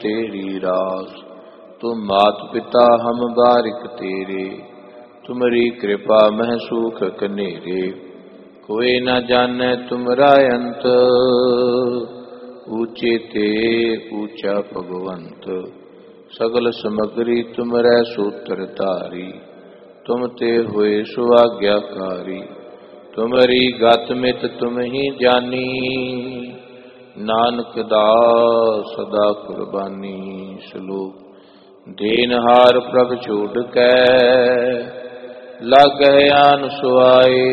तेरी रास। तुम मात पिता हम बारिक तेरे, तुमरी कृपा मह सुख कनेरे। कोई न जाने तुमरा अंत, ऊंचे ते ऊंचा भगवंत। सगल समग्री तुमरै सूत्र धारी, तुम ते हुए सुआज्ञाकारी। तुमरी गत मित तुम ही जानी, नानक दास सदा कुर्बानी। श्लोक। देनहार प्रभ छोड़ कै, लागै आन सुआए।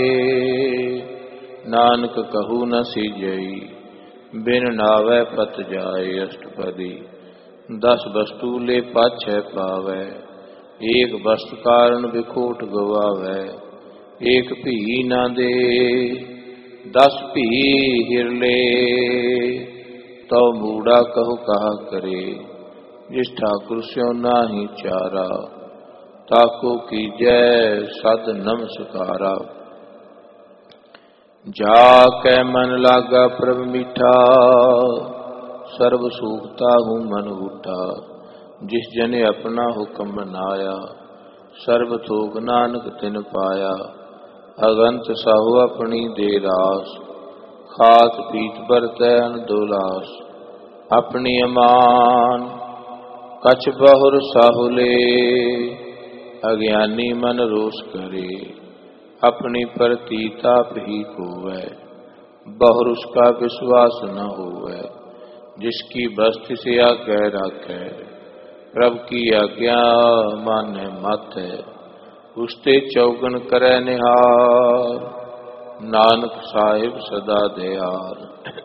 नानक कहू न सीजई, बिन नावै पत जाए। अष्टपदी। 10 वस्तु ले पाछै पावै, एक वस्तु कारण विखोट गवावै। एक भी न दे, 10 भी हिर ले। तो मूढ़ा कहु कहा करे, जिस ठाकुर स्यों नाही चारा। ताको कीजै सद नमस्कारा। जाकै मन लागा प्रभ मीठा, सर्व सूखता हूँ मन उठा। जिस जने अपना हुक्म मनाया, सर्व थोक नानक तिन पाया। अगंत साहु अपनी दे रास, खात पीत बरतै अनदोलास। अपनी अमान कछ बहुर साहुले, अज्ञानी मन रोष करे। अपनी प्रतीताप ही कोवै, बहुर उसका विश्वास न होवै। जिसकी बस्ती से आज्ञा राखै, प्रभ की आज्ञा माने माथै। उसते चौगन करे निहार, नानक साहिब सदा दयाल।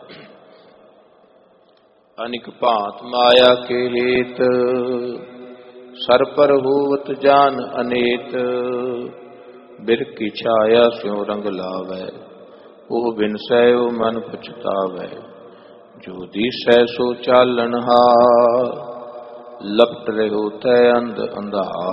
अनिक भांत माया के हेत, सर पर होवत जान अनेत। बिर की छाया स्यों रंग लावै, ओह बिनसै ओ मन पछतावै। जो दिसै सो चालन हार, लपट रहो तै अंध अंधार।